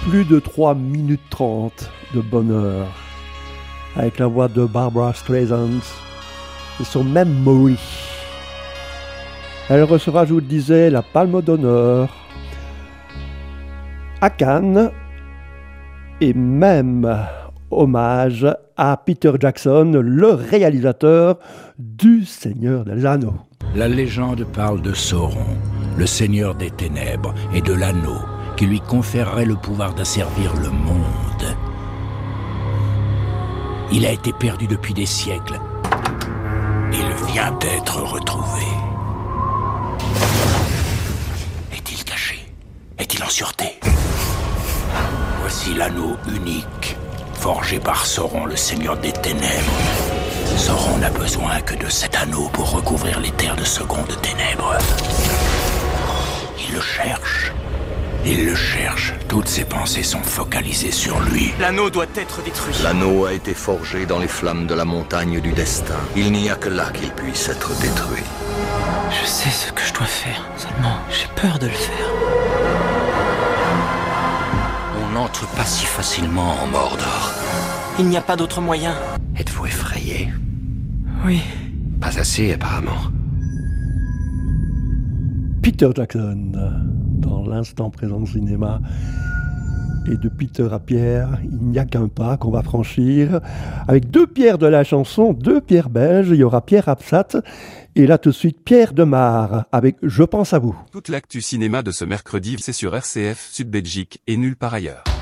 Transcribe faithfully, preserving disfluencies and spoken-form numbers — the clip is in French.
Plus de trois minutes trente de bonheur, avec la voix de Barbra Streisand et son memory. Elle recevra, je vous le disais, la Palme d'honneur à Cannes et même hommage à Peter Jackson, le réalisateur du Seigneur des Anneaux. La légende parle de Sauron, le Seigneur des Ténèbres et de l'Anneau, qui lui conférerait le pouvoir d'asservir le monde. Il a été perdu depuis des siècles. Il vient d'être retrouvé. Est-il caché? Est-il en sûreté? Voici l'anneau unique, forgé par Sauron, le Seigneur des Ténèbres. Sauron n'a besoin que de cet anneau pour recouvrir les terres de secondes ténèbres. Il le cherche. Il le cherche. Toutes ses pensées sont focalisées sur lui. L'anneau doit être détruit. L'anneau a été forgé dans les flammes de la montagne du destin. Il n'y a que là qu'il puisse être détruit. Je sais ce que je dois faire. Seulement, j'ai peur de le faire. On n'entre pas si facilement en Mordor. Il n'y a pas d'autre moyen. Êtes-vous effrayé? Oui. Pas assez, apparemment. Peter Jackson, dans l'instant présent cinéma. Et de Peter à Pierre, il n'y a qu'un pas qu'on va franchir. Avec deux Pierres de la chanson, deux Pierres belges, il y aura Pierre Absat. Et là tout de suite, Pierre Demar, avec Je pense à vous. Toute l'actu cinéma de ce mercredi, c'est sur R C F Sud Belgique et nulle part ailleurs.